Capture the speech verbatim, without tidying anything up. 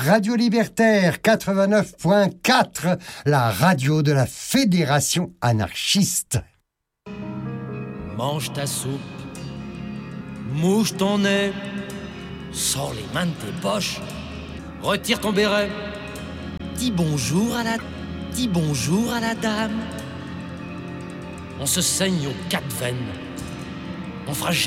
Radio Libertaire quatre-vingt-neuf point quatre, la radio de la Fédération anarchiste. Mange ta soupe, mouche ton nez, sors les mains de tes poches, retire ton béret, dis bonjour à la, dis bonjour à la dame. On se saigne aux quatre veines, on fera jamais